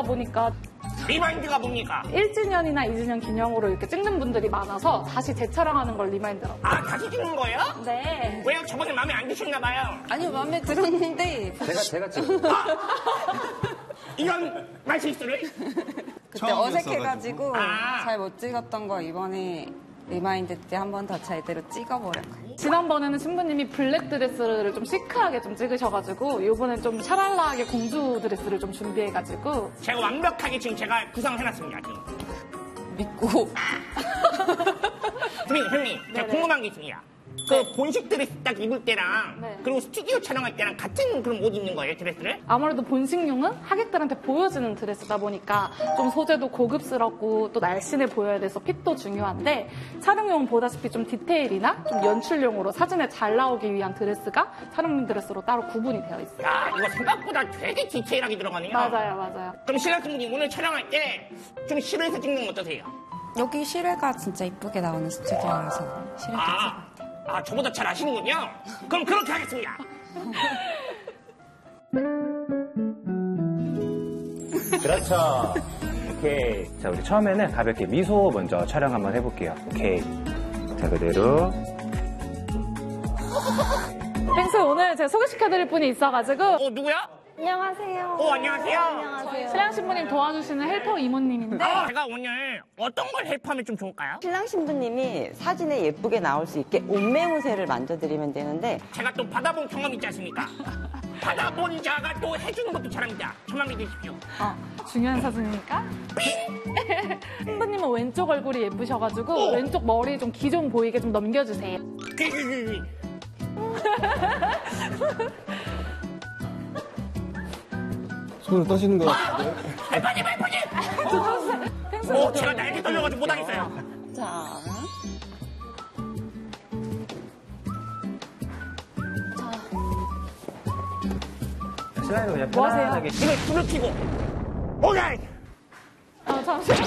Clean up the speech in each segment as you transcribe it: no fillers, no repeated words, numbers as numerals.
하다 보니까 리마인드가 뭡니까? 1주년이나 2주년 기념으로 이렇게 찍는 분들이 많아서 다시 재촬영하는 걸 리마인드라고. 아, 다시 찍는 거예요? 네. 왜요? 저번에 마음에 안 드셨나 봐요. 아니요, 마음에 들었는데. 제가 찍은 이런 말실수를? 그때 어색해가지고 아. 잘 못 찍었던 거 이번에 리마인드 때 한 번 더 제대로 찍어보려고요. 지난번에는 신부님이 블랙 드레스를 좀 시크하게 좀 찍으셔가지고 이번엔 좀 샤랄라하게 공주 드레스를 좀 준비해가지고 제가 완벽하게 지금 제가 구상을 해놨습니다. 지금. 믿고. 선생님, 제가 궁금한 게 있습니다. 그 본식 드레스 딱 입을 때랑 네. 그리고 스튜디오 촬영할 때랑 같은 그런 옷 입는 거예요, 드레스를? 아무래도 본식용은 하객들한테 보여지는 드레스다 보니까 좀 소재도 고급스럽고 또 날씬해 보여야 돼서 핏도 중요한데 촬영용은 보다시피 좀 디테일이나 좀 연출용으로 사진에 잘 나오기 위한 드레스가 촬영용 드레스로 따로 구분이 되어 있어요. 야, 이거 생각보다 되게 디테일하게 들어가네요. 맞아요. 그럼 신랑 신부님 오늘 촬영할 때 좀 실외에서 찍는 거 어떠세요? 여기 실외가 진짜 이쁘게 나오는 스튜디오라서 실외 아, 저보다 잘 아시는군요. 그럼 그렇게 하겠습니다. 그렇죠. 오케이. 자, 우리 처음에는 가볍게 미소 먼저 촬영 한번 해볼게요. 오케이. 자, 그대로. 펭수 오늘 제가 소개시켜드릴 분이 있어가지고 누구야? 안녕하세요. 안녕하세요. 안녕하세요. 신랑 신부님 도와주시는 헬퍼 이모님인데 제가 오늘 어떤 걸 헬프하면 좀 좋을까요? 신랑 신부님이 사진에 예쁘게 나올 수 있게 옷매무새를 만져드리면 되는데 제가 또 받아본 경험 있지 않습니까? 받아본 자가 또 해주는 것도 잘합니다. 저만 믿으십시오. 중요한 사진이니까 신부님은 왼쪽 얼굴이 예쁘셔가지고 왼쪽 머리 좀 기종 보이게 좀 넘겨주세요. 손을 떠시는 것 같은데. 빨리. 제가 날개 떨려가지고 못하겠어요. 자, 신랑이 그냥 뭐 하세요? 편안하게. 이걸 불을 켜고. 오케이. 잠시만요.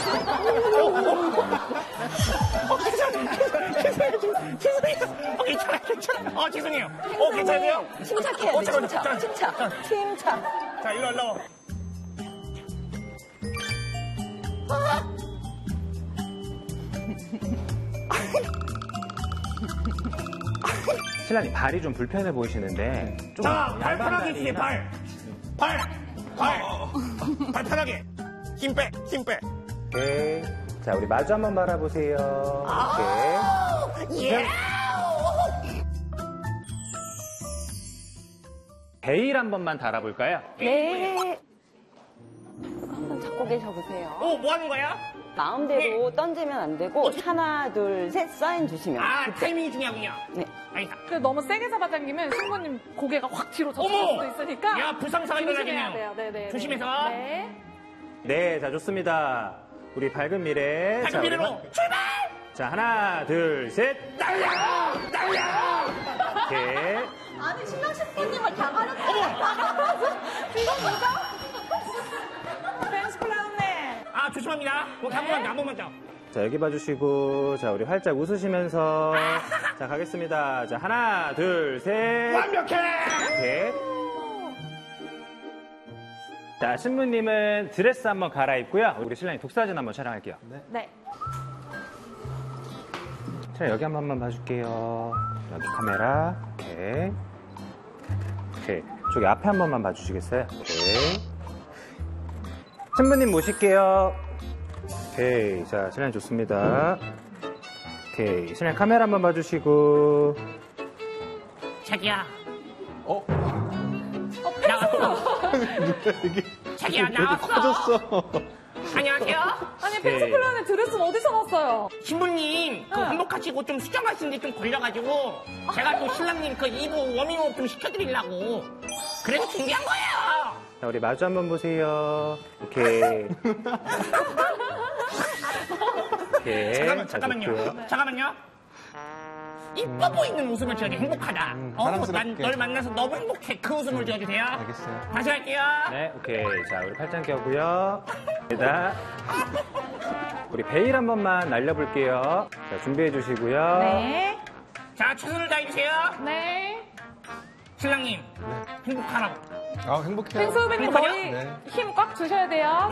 죄송해요. 괜찮아. 죄송해요. 괜찮으세요? 침착해야 돼, 침착. 자, 일로. 신랑이 발이 좀 불편해 보이시는데. 좀 자, 발 얇은 편하게 다리나- 있으세요, 발 편하게. 힘 빼. 오케이. 자, 우리 마주 한번 바라보세요. 오케이. 예! 베일 한 번만 달아볼까요? 네. 한번 잡고 계셔보세요. 뭐 하는 거야? 마음대로 던지면 안 되고 하나, 둘, 셋 사인 주시면. 타이밍이 중요하군요. 네. 알겠다. 그 너무 세게 잡아당기면 신부님 고개가 확 뒤로 젖힐 수도 있으니까 야, 불상사가 조심해야 일어나겠네요. 돼요. 네네. 조심해서. 네. 네, 자, 좋습니다. 우리 밝은 미래. 밝은 미래로 출발! 자, 하나, 둘, 셋. 날려! 오케이. 아니 신랑 신부님을 다 가렸어. 이거 뭐죠? 벤스 클라운님. 조심합니다. 한 번만 더. 자, 여기 봐주시고. 자, 우리 활짝 웃으시면서. 자, 가겠습니다. 자, 하나, 둘, 셋. 완벽해! 오케이. 자, 신부님은 드레스 한번 갈아입고요. 우리 신랑이 독사진 한번 촬영할게요. 네. 자, 여기 한 번만 봐줄게요. 여기 카메라. 오케이. 오케이. 저기 앞에 한 번만 봐주시겠어요? 오케이. 신부님 모실게요. 오케이. 자, 신랑이 좋습니다. 오케이. 신랑 카메라 한번 봐주시고. 자기야. 나왔어. 자기야, 나왔어. 커졌어. 안녕하세요. 아니 벤스 클라운의 드레스는 어디서 났어요? 신부님, 행복하시고 좀 수정하시는데 좀 걸려가지고, 제가 또 신랑님 그 2부 워밍업 좀 시켜드리려고. 그래서 준비한 거예요. 자, 우리 마주 한번 보세요. 오케이. 오케이. 자, 좋고요. 잠깐만요. 이뻐 보이는 웃음을 지어줘. 행복하다. 난 사랑스럽게. 널 만나서 너무 행복해. 그 웃음을 지어주세요. 알겠어요. 다시 할게요. 네, 오케이. 자, 우리 팔짱 껴고요. 일단 우리 베일 한 번만 날려볼게요. 자, 준비해 주시고요. 네. 자, 최선을 다해주세요. 네. 신랑님, 행복하라고. 행복해요. 펭수 후배님 머리 네. 힘 꽉 주셔야 돼요.